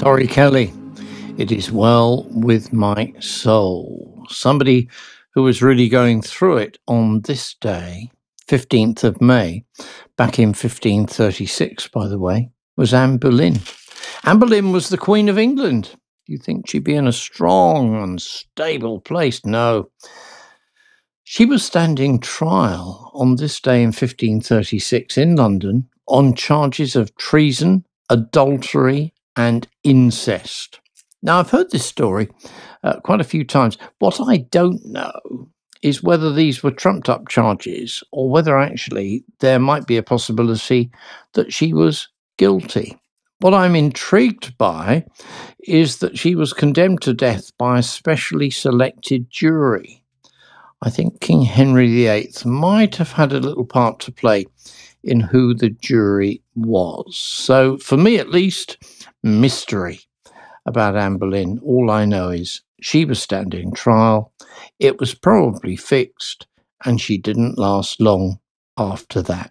Tori Kelly, It Is Well With My Soul. Somebody who was really going through it on this day, 15th of May, back in 1536, by the way, was Anne Boleyn. Anne Boleyn was the Queen of England. You think she'd be in a strong and stable place? No. She was standing trial on this day in 1536 in London on charges of treason, adultery, and incest. Now, I've heard this story quite a few times. What I don't know is whether these were trumped up charges or whether actually there might be a possibility that she was guilty. What I'm intrigued by is that she was condemned to death by a specially selected jury. I think King Henry VIII might have had a little part to play in who the jury was. So, for me at least, mystery about Anne Boleyn. All I know is she was standing trial, it was probably fixed, and she didn't last long after that.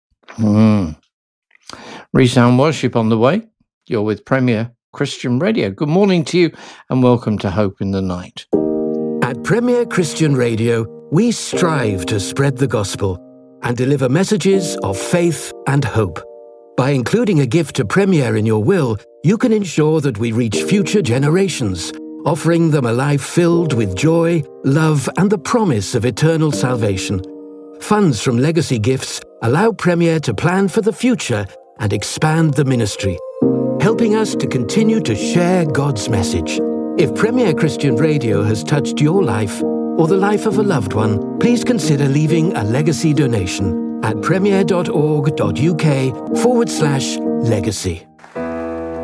Resound Worship on the way. You're with Premier Christian Radio. Good morning to you and welcome to Hope in the Night. At Premier Christian Radio, we strive to spread the gospel and deliver messages of faith and hope. By including a gift to Premier in your will, you can ensure that we reach future generations, offering them a life filled with joy, love, and the promise of eternal salvation. Funds from legacy gifts allow Premier to plan for the future and expand the ministry, helping us to continue to share God's message. If Premier Christian Radio has touched your life or the life of a loved one, please consider leaving a legacy donation at premier.org.uk/legacy.